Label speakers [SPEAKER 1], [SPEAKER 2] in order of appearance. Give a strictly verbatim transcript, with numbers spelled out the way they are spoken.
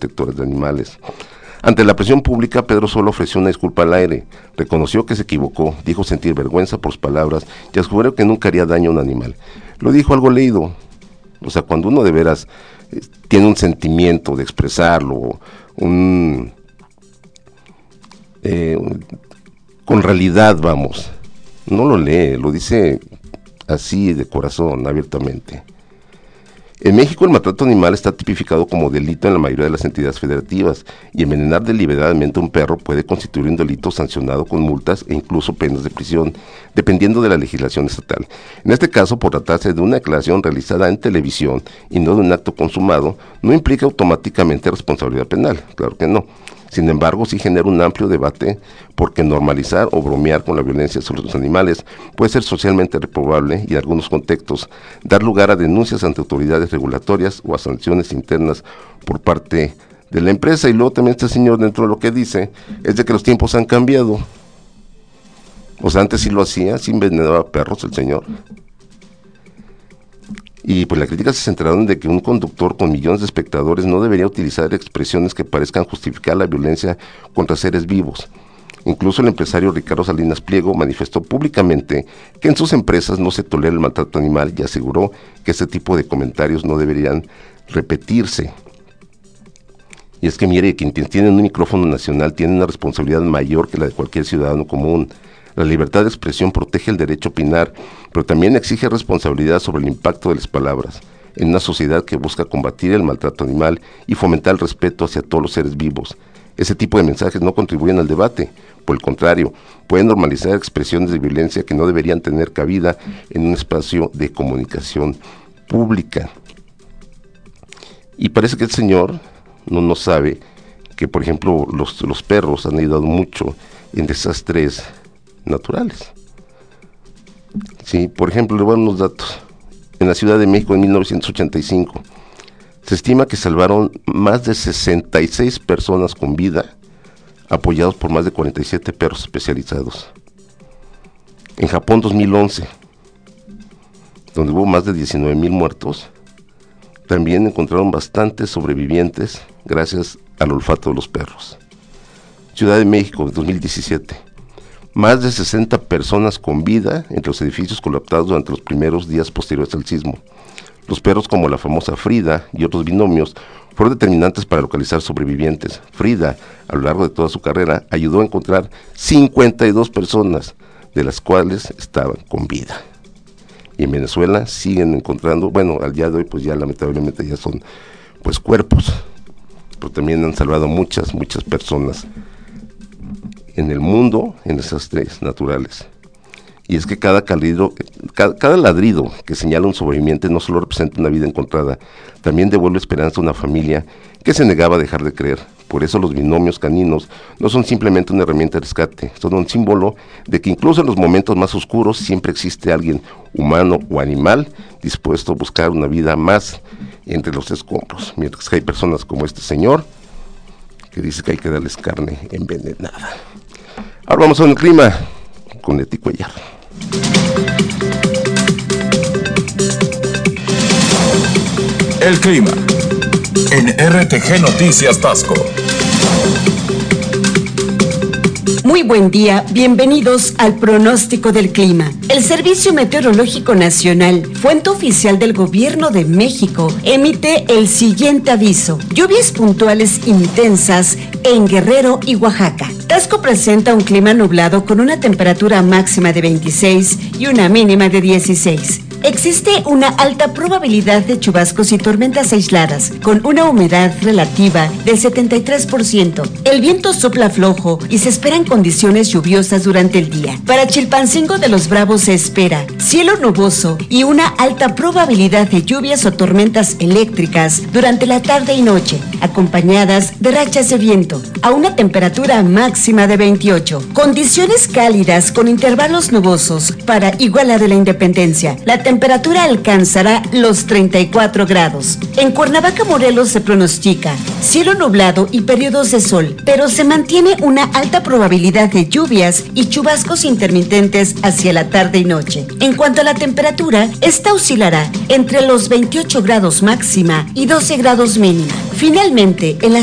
[SPEAKER 1] protectoras de animales. Ante la presión pública, Pedro Sola ofreció una disculpa al aire, reconoció que se equivocó, dijo sentir vergüenza por sus palabras y aseguró que nunca haría daño a un animal. Lo dijo algo leído, o sea, cuando uno de veras eh, tiene un sentimiento de expresarlo, un, eh, con realidad, vamos, no lo lee, lo dice así de corazón, abiertamente. En México el maltrato animal está tipificado como delito en la mayoría de las entidades federativas y envenenar deliberadamente a un perro puede constituir un delito sancionado con multas e incluso penas de prisión, dependiendo de la legislación estatal. En este caso, por tratarse de una declaración realizada en televisión y no de un acto consumado, no implica automáticamente responsabilidad penal, claro que no. Sin embargo, sí genera un amplio debate porque normalizar o bromear con la violencia sobre los animales puede ser socialmente reprobable y en algunos contextos dar lugar a denuncias ante autoridades regulatorias o a sanciones internas por parte de la empresa. Y luego también este señor, dentro de lo que dice, es de que los tiempos han cambiado. O sea, antes sí lo hacía, sí envenenaba perros el señor. Y pues la crítica se centraron en de que un conductor con millones de espectadores no debería utilizar expresiones que parezcan justificar la violencia contra seres vivos. Incluso el empresario Ricardo Salinas Pliego manifestó públicamente que en sus empresas no se tolera el maltrato animal y aseguró que este tipo de comentarios no deberían repetirse. Y es que mire, quienes tienen un micrófono nacional tienen una responsabilidad mayor que la de cualquier ciudadano común. La libertad de expresión protege el derecho a opinar, pero también exige responsabilidad sobre el impacto de las palabras, en una sociedad que busca combatir el maltrato animal y fomentar el respeto hacia todos los seres vivos. Ese tipo de mensajes no contribuyen al debate, por el contrario, pueden normalizar expresiones de violencia que no deberían tener cabida en un espacio de comunicación pública. Y parece que el señor no, no sabe que, por ejemplo, los, los perros han ayudado mucho en desastres naturales. Sí, por ejemplo, le voy a dar unos datos. En la Ciudad de México en mil novecientos ochenta y cinco se estima que salvaron más de sesenta y seis personas con vida, apoyados por más de cuarenta y siete perros especializados. En Japón dos mil once, donde hubo más de diecinueve mil muertos, también encontraron bastantes sobrevivientes gracias al olfato de los perros. Ciudad de México dos mil diecisiete, más de sesenta personas con vida entre los edificios colapsados durante los primeros días posteriores al sismo. Los perros como la famosa Frida y otros binomios fueron determinantes para localizar sobrevivientes. Frida, a lo largo de toda su carrera, ayudó a encontrar cincuenta y dos personas, de las cuales estaban con vida. Y en Venezuela siguen encontrando, bueno, al día de hoy pues ya lamentablemente ya son pues cuerpos, pero también han salvado muchas, muchas personas en el mundo en desastres naturales. Y es que cada, calidro, cada, cada ladrido que señala un sobreviviente no solo representa una vida encontrada, también devuelve esperanza a una familia que se negaba a dejar de creer. Por eso los binomios caninos no son simplemente una herramienta de rescate, son un símbolo de que incluso en los momentos más oscuros siempre existe alguien, humano o animal, dispuesto a buscar una vida más entre los escombros, mientras que hay personas como este señor que dice que hay que darles carne envenenada. Ahora vamos a un clima con Leti Cuellar.
[SPEAKER 2] El clima en R T G Noticias Tasco.
[SPEAKER 3] Muy buen día, bienvenidos al pronóstico del clima. El Servicio Meteorológico Nacional, fuente oficial del Gobierno de México, emite el siguiente aviso: lluvias puntuales intensas en Guerrero y Oaxaca. Tasco presenta un clima nublado con una temperatura máxima de veintiséis y una mínima de dieciséis. Existe una alta probabilidad de chubascos y tormentas aisladas, con una humedad relativa del setenta y tres por ciento. El viento sopla flojo y se esperan condiciones lluviosas durante el día. Para Chilpancingo de los Bravos se espera cielo nuboso y una alta probabilidad de lluvias o tormentas eléctricas durante la tarde y noche, acompañadas de rachas de viento, a una temperatura máxima de veintiocho. Condiciones cálidas con intervalos nubosos para Iguala de la Independencia. La temperatura alcanzará los treinta y cuatro grados. En Cuernavaca, Morelos, se pronostica cielo nublado y periodos de sol, pero se mantiene una alta probabilidad de lluvias y chubascos intermitentes hacia la tarde y noche. En cuanto a la temperatura, esta oscilará entre los veintiocho grados máxima y doce grados mínima. Finalmente, en la